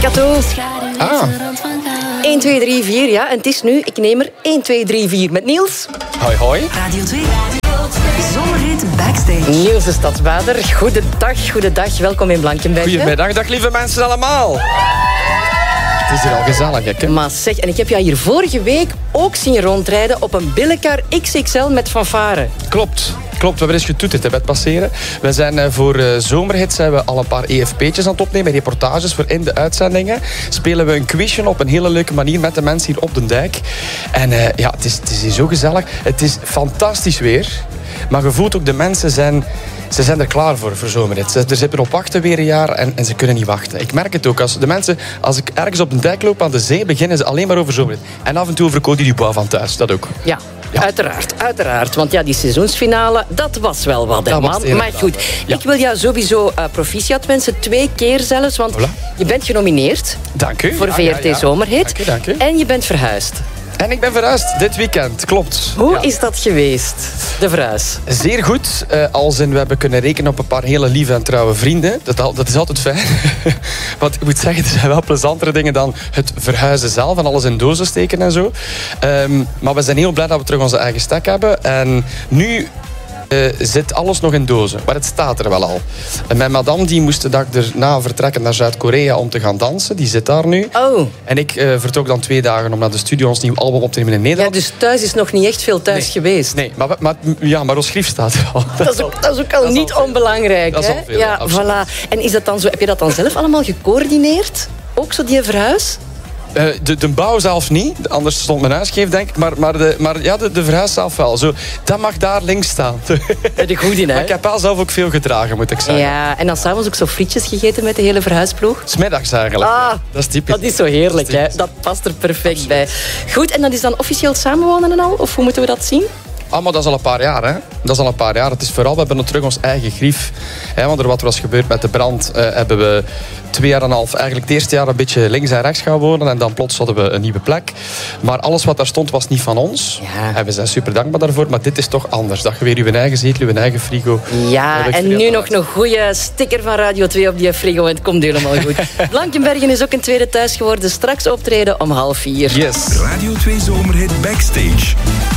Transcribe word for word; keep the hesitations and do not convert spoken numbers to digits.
Kato. Ah. één, twee, drie, vier, ja. En het is nu, ik neem er één, twee, drie, vier met Niels. Hoi, hoi. Radio twee. Zomerhit Backstage. Niels de Stadsbader. Goedendag, goedendag. Welkom in Blankenberge. Goedemiddag, dag lieve mensen allemaal. Het is hier al gezellig, hè? Maar zeg, en ik heb jou hier vorige week ook zien rondrijden op een billekar X X L met fanfare. Klopt. Klopt, we hebben eens getoeterd hè, bij het passeren. We zijn uh, voor uh, Zomerhit zijn we al een paar E F P'tjes aan het opnemen, reportages voor in de uitzendingen. Spelen we een quizje op een hele leuke manier met de mensen hier op de dijk. En uh, ja, het is, het is hier zo gezellig. Het is fantastisch weer. Maar je voelt ook, de mensen zijn... Ze zijn er klaar voor, voor Zomerhit. Ze, er zitten op wachten weer een jaar en, en ze kunnen niet wachten. Ik merk het ook. Als de mensen, als ik ergens op de dijk loop aan de zee, beginnen ze alleen maar over Zomerhit. En af en toe over Cody Dubois van thuis, dat ook. Ja. Ja. Uiteraard, uiteraard. Want ja, die seizoensfinale, dat was wel wat, hè, Dat was man. het Maar goed, ja. ik wil jou sowieso uh, proficiat wensen. Twee keer zelfs, want Voilà. je bent genomineerd. Dank u. Voor Ja, V R T ja, ja. Zomerhit. Dank u, dank u. En je bent verhuisd. En ik ben verhuisd dit weekend, klopt. Hoe Ja. is dat geweest, de verhuis? Zeer goed, uh, als in we hebben kunnen rekenen op een paar hele lieve en trouwe vrienden. Dat, al, dat is altijd fijn. Want ik moet zeggen, er zijn wel plezantere dingen dan het verhuizen zelf en alles in dozen steken en zo. Um, maar we zijn heel blij dat we terug onze eigen stek hebben. En nu uh, zit alles nog in dozen, maar het staat er wel al. En mijn madame die moest de dag erna vertrekken naar Zuid-Korea om te gaan dansen. Die zit daar nu. Oh. En ik uh, vertrok dan twee dagen om naar de studio ons nieuw album op te nemen in Ja, Nederland. dus thuis is nog niet echt veel thuis Nee. geweest. Nee, maar, maar, ja, maar ons grief staat wel. Dat is ook, dat is ook al Dat is niet al veel. onbelangrijk. Dat is hè? al veel, ja, absoluut. voilà. En is dat dan zo, heb je dat dan zelf allemaal gecoördineerd? Ook zo die verhuis? Uh, de, de bouw zelf niet, anders stond mijn huis scheef, denk ik. Maar, maar, de, maar ja, de, de verhuis zelf wel. Zo, dat mag daar links staan. De goed in, Maar hè? ik heb wel zelf ook veel gedragen, moet ik zeggen. Ja, en dan s'avonds ook zo frietjes gegeten met de hele verhuisploeg. 's Middags eigenlijk. Ah, dat is typisch. Dat is zo heerlijk, hè? Dat past er perfect bij. Goed, en dat is dan officieel samenwonen en al? Of hoe moeten we dat zien? Ah, maar dat is al een paar jaar, hè. Dat is al een paar jaar. Het is vooral, we hebben nog terug ons eigen grief. Hè, want er wat er was gebeurd met de brand, uh, hebben we twee jaar en een half, eigenlijk het eerste jaar een beetje links en rechts gaan wonen. En dan plots hadden we een nieuwe plek. Maar alles wat daar stond was niet van ons. Ja. En we zijn super dankbaar daarvoor. Maar dit is toch anders. Dat je weer je eigen zetel, je eigen frigo. Ja, Dat en nu nog een goede sticker van Radio twee op die frigo. En het komt helemaal goed. Blankenbergen is ook een tweede thuis geworden. Straks optreden om half vier. Yes. Radio twee Zomerhit Backstage.